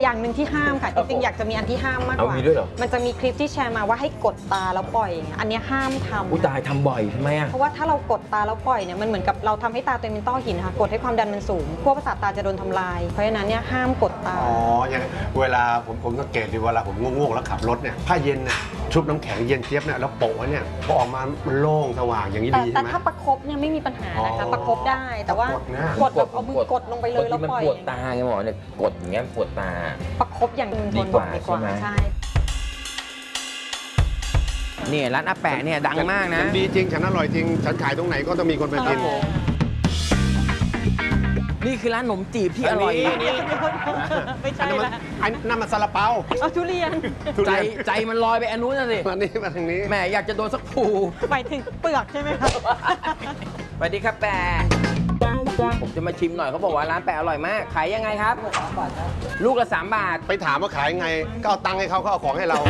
อย่างหนึ่งที่ห้ามค่ะจริงๆอยากจะมีอันที่ห้ามมากกว่ามันจะมีคลิปที่แชร์มาว่าให้กดตาแล้วปล่อยอันนี้ห้ามทำตายทำบ่อยทำไมอ่ะเพราะว่าถ้าเรากดตาแล้วปล่อยเนี่ยมันเหมือนกับเราทำให้ตาตัวเองเป็นต้อหินค่ะกดให้ความดันมันสูงพวกประสาทตาจะโดนทำลายเพราะฉะนั้นเนี่ยห้ามกดตาอย่างเวลาผมสังเกตดูเวลาผมง่วงๆแล้วขับรถเนี่ยผ้าเย็นเนี่ยชุบน้ำแข็งเย็นเจี๊ยบเนี่ยแล้วโปะไว้เนี่ยพอออกมามันโล่งสว่างอย่างนี้ดีใช่ไหมแต่ถ้าประคบเนี่ยไม่มีปัญหานะคะประคบได้แต่ว่ากดแบบเอามือกดลงไปเลยแล้วปล่อยปวดตาไงหมอเนี่ยกดอย่างเงี้ยปวดตาประคบอย่างดีกว่าใช่ไหมใช่เนี่ยร้านอาแปะเนี่ยดังมากนะดีจริงฉันอร่อยจริงฉันขายตรงไหนก็ต้องมีคนไปกินนี่คือร้านขนมจีบที่อร่อยไม่ใช่ละนั่นมันซาลาเปาเอาทุเรียนใจมันลอยไปอันนู้นน่ะสิมานี่มาทางนี้แม่อยากจะโดนสักผูหมายถึงเปลือกใช่ไหมครับสวัสดีครับแปะผมจะมาชิมหน่อยเขาบอกว่าร้านแปะอร่อยมากขายยังไงครับลูกละ3 บาทไปถามว่าขายไงก็เอาตังค์ให้เขาเอาของให้เรา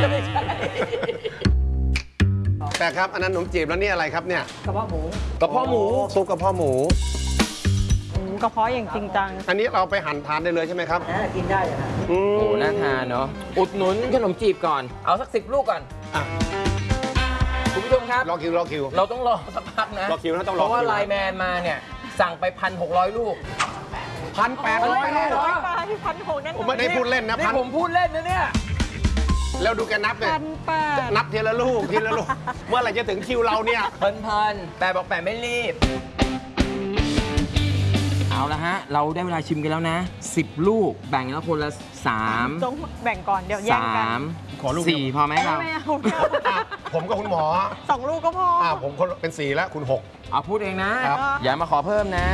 แต่ครับอันนั้นขนมจีบแล้วนี่อะไรครับเนี่ยกระเพาะหมูซุปกระเพาะหมูกระเพาะอย่างจริงจังอันนี้เราไปหั่นทานได้เลยใช่ไหมครับกินได้เลยครับโอ้น่าทานเนาะอุดหนุนขนมจีบก่อนเอาสัก10 ลูกก่อนคุณผู้ชมครับรอคิวเราต้องรอสักพักนะรอคิวนะต้องรอเพราะว่าไลน์แมนมาเนี่ยสั่งไป1,600 ลูก 1,800 ลูกที่1,600นั่นผมไม่ได้พูดเล่นนะนี่ผมพูดเล่นนะเนี่ยแล้วดูแกนับเลยนับทีละลูกเมื่อไหร่จะถึงคิวเราเนี่ยเพลินแต่บอกแปะไม่รีบเอาละฮะเราได้เวลาชิมกันแล้วนะ10 ลูกแบ่งแล้วคนละ3 ต้องแบ่งก่อนเดี๋ยวแย่งกันขอลูก 4พอไหมเราผมกับคุณหมอ 2 ลูกก็พอผมคนเป็น4แล้วคุณ6 เอาพูดเองนะอย่ามาขอเพิ่มนะ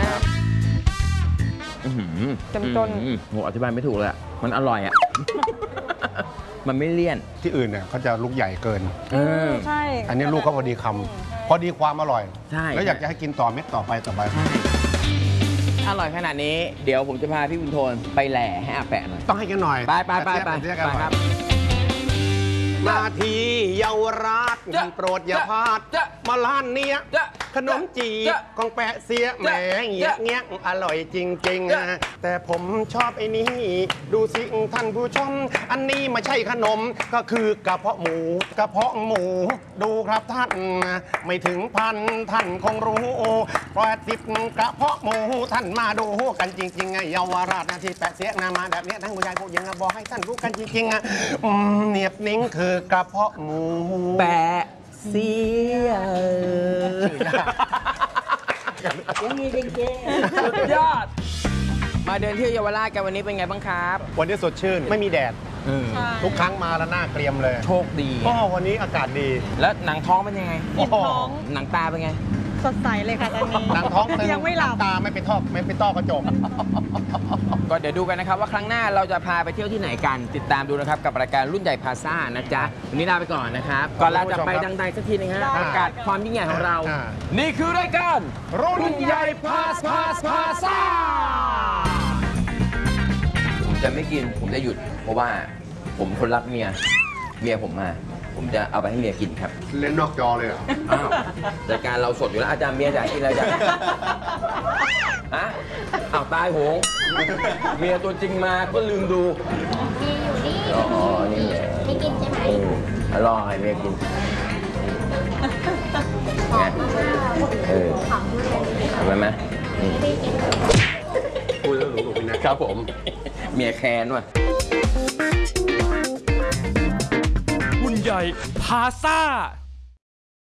จนโหอธิบายไม่ถูกเลยมันอร่อยอ่ะมันไม่เลี่ยนที่อื่นเนี่ยเขาจะลูกใหญ่เกินใช่อันนี้ลูกก็พอดีคำพอดีความอร่อยใช่แล้วอยากจะให้กินต่อเม็ดต่อไปอร่อยขนาดนี้เดี๋ยวผมจะพาพี่บุญโทนไปแหล่ให้อาแปะหน่อยต้องให้กันหน่อยไปครับมาทีเยาวราชโปรดอย่าพลาดมาล้านเนี้ยขนมจีบของแปะเสียแหมเงี้ยอร่อยจริงๆแต่ผมชอบไอ้นี่ดูสิท่านผู้ชมอันนี้ไม่ใช่ขนมก็คือกระเพาะหมูดูครับท่านไม่ถึงพันท่านคงรู้80กระเพาะหมูท่านมาดูกันจริงๆเยาวราชนะที่แปะเสียมาแบบนี้ทั้งผู้ชายผู้หญิงบอกให้ท่านรู้กันจริงๆเนียบนิ้งคือกระเพาะหมูแปะเสียยังมีจริงๆสุดยอดมาเดินเที่ยวเยาวราชกันวันนี้เป็นไงบ้างครับวันนี้สดชื่นไม่มีแดดทุกครั้งมาแล้วหน้าเกรียมเลยโชคดีวันนี้อากาศดีแล้วหนังท้องเป็นยังไงหนังตาเป็นไงสดใสเลยค่ะตอนนี้หนังท้องตึงยังไม่หลับตาไม่เป็นต้อกระจกก็เดี๋ยวดูกันนะครับว่าครั้งหน้าเราจะพาไปเที่ยวที่ไหนกันติดตามดูนะครับกับรายการรุ่นใหญ่พาซ่านะจ๊ะวันนี้ลาไปก่อนนะครับก่อนลาจะไปดังใดสักทีนึงฮะประกาศความยิ่งใหญ่ของเรานี่คือรายการรุ่นใหญ่พาซ่าผมจะไม่กินผมจะหยุดเพราะว่าผมคนรักเมียผมมาผมจะเอาไปให้เมียกินครับเล่นนอกจอเลยเหรอรายการเราสดอยู่แล้วอาจารย์เมียจะกินอะไรจ้ะฮะอ้าวตายโหงเมียตัวจริงมาก็ลืมดูมีอยู่นี่อ๋อนี่ไม่กินใช่ไหมอร่อยเมียกินไงทำไมไหมพูดแล้วหนูนะครับผมเมียแค้นว่ะรุ่นใหญ่พาซ่า